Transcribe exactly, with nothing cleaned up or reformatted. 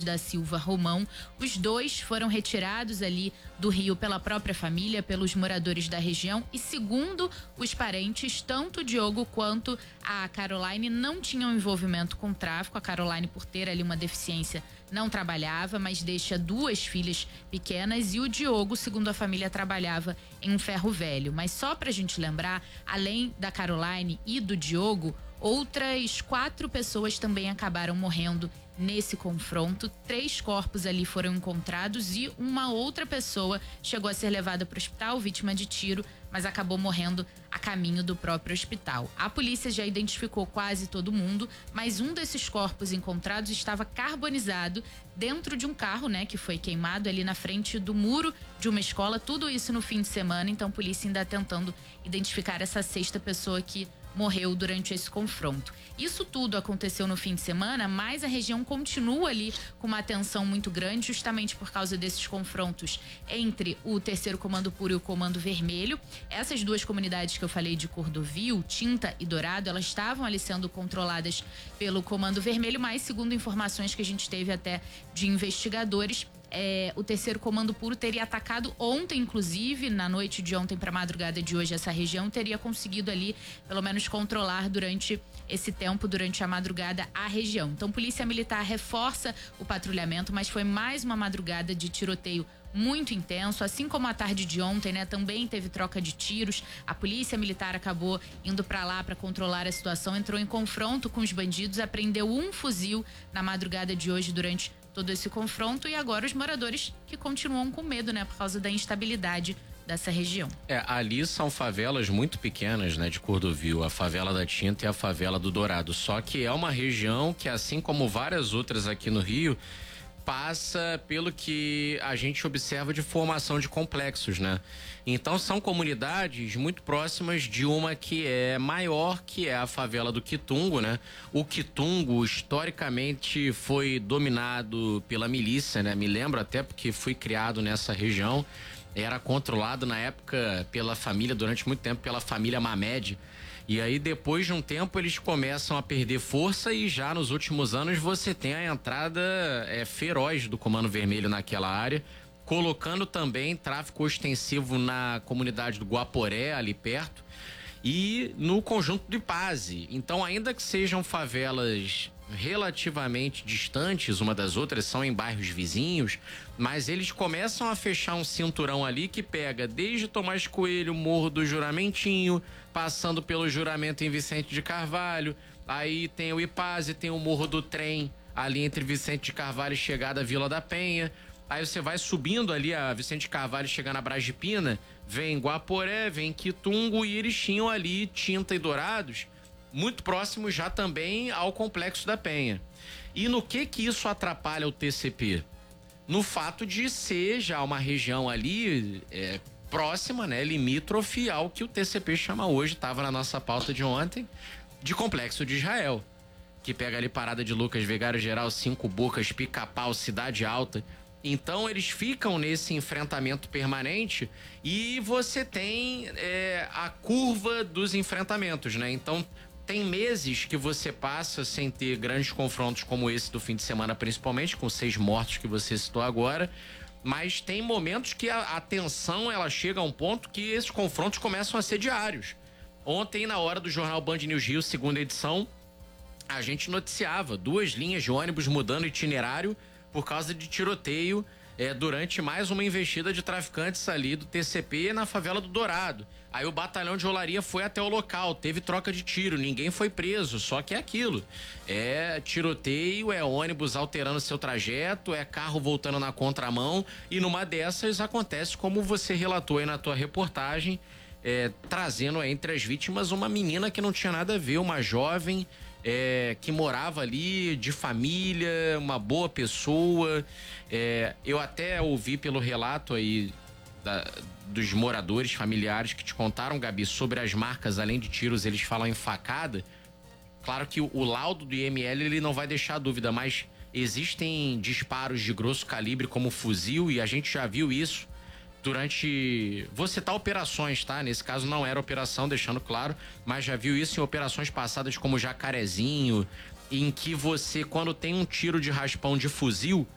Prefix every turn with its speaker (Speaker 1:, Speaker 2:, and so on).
Speaker 1: da Silva Romão. Os dois foram retirados ali do rio pela própria família, pelos moradores da região, e segundo os parentes, tanto o Diogo quanto a Caroline não tinham envolvimento com tráfico. A Caroline, por ter ali uma deficiência, não trabalhava, mas deixa duas filhas pequenas, e o Diogo, segundo a família, trabalhava em um ferro velho. Mas só pra gente lembrar, além da Caroline e do Diogo, outras quatro pessoas também acabaram morrendo nesse confronto. Três corpos ali foram encontrados e uma outra pessoa chegou a ser levada para o hospital, vítima de tiro, mas acabou morrendo a caminho do próprio hospital. A polícia já identificou quase todo mundo, mas um desses corpos encontrados estava carbonizado dentro de um carro, né, que foi queimado ali na frente do muro de uma escola. Tudo isso no fim de semana, então a polícia ainda tentando identificar essa sexta pessoa que morreu durante esse confronto. Isso tudo aconteceu no fim de semana, mas a região continua ali com uma atenção muito grande, justamente por causa desses confrontos entre o terceiro Comando Puro e o Comando Vermelho. Essas duas comunidades que eu falei de Cordovil, Tinta e Dourado, elas estavam ali sendo controladas pelo Comando Vermelho, mas segundo informações que a gente teve até de investigadores, É, o terceiro Comando Puro teria atacado ontem, inclusive, na noite de ontem para a madrugada de hoje, essa região, teria conseguido ali, pelo menos, controlar durante esse tempo, durante a madrugada, a região. Então, Polícia Militar reforça o patrulhamento, mas foi mais uma madrugada de tiroteio muito intenso, assim como a tarde de ontem, né? Também teve troca de tiros. A Polícia Militar acabou indo para lá para controlar a situação, entrou em confronto com os bandidos, apreendeu um fuzil na madrugada de hoje durante todo esse confronto, e agora os moradores que continuam com medo, né, por causa da instabilidade dessa região.
Speaker 2: É, ali são favelas muito pequenas, né, de Cordovil, a favela da Tinta e a favela do Dourado, só que é uma região que, assim como várias outras aqui no Rio, passa pelo que a gente observa de formação de complexos, né? Então são comunidades muito próximas de uma que é maior, que é a favela do Quitungo, né? O Quitungo historicamente foi dominado pela milícia, né? Me lembro até porque fui criado nessa região. Era controlado na época pela família, durante muito tempo, pela família Mamed. E aí, depois de um tempo, eles começam a perder força, e já nos últimos anos você tem a entrada é, feroz do Comando Vermelho naquela área, colocando também tráfico ostensivo na comunidade do Guaporé, ali perto, e no conjunto de Ipaze. Então, ainda que sejam favelas relativamente distantes uma das outras, são em bairros vizinhos, mas eles começam a fechar um cinturão ali que pega desde Tomás Coelho, Morro do Juramentinho, passando pelo Juramento em Vicente de Carvalho, aí tem o Ipaze, tem o Morro do Trem, ali entre Vicente de Carvalho e chegada à Vila da Penha. Aí você vai subindo ali a Vicente de Carvalho, chegando a Braz de Pina, vem Guaporé, vem Quitungo, e eles tinham ali Tinta e Dourados, muito próximo já também ao Complexo da Penha. E no que que isso atrapalha o T C P? No fato de ser já uma região ali é, próxima, né, limítrofe ao que o T C P chama hoje, estava na nossa pauta de ontem, de Complexo de Israel, que pega ali Parada de Lucas, Vigário Geral, Cinco Bocas, Pica-Pau, Cidade Alta. Então eles ficam nesse enfrentamento permanente, e você tem é, a curva dos enfrentamentos, né? Então tem meses que você passa sem ter grandes confrontos como esse do fim de semana, principalmente com seis mortos que você citou agora, mas tem momentos que a, a tensão ela chega a um ponto que esses confrontos começam a ser diários. Ontem, na hora do jornal Band News Rio, segunda edição, a gente noticiava duas linhas de ônibus mudando itinerário por causa de tiroteio é, durante mais uma investida de traficantes ali do T C P na favela do Dourado. Aí o batalhão de olaria foi até o local, teve troca de tiro, ninguém foi preso, só que é aquilo. É tiroteio, é ônibus alterando seu trajeto, é carro voltando na contramão, e numa dessas acontece como você relatou aí na tua reportagem, é, trazendo entre as vítimas uma menina que não tinha nada a ver, uma jovem É, que morava ali, de família, uma boa pessoa. É, eu até ouvi pelo relato aí da, dos moradores familiares que te contaram, Gabi, sobre as marcas, além de tiros, eles falam em facada. Claro que o, o laudo do I M L ele não vai deixar dúvida, mas existem disparos de grosso calibre como fuzil, e a gente já viu isso durante, vou citar operações, tá? Nesse caso não era operação, deixando claro, mas já viu isso em operações passadas como Jacarezinho, em que você, quando tem um tiro de raspão de fuzil,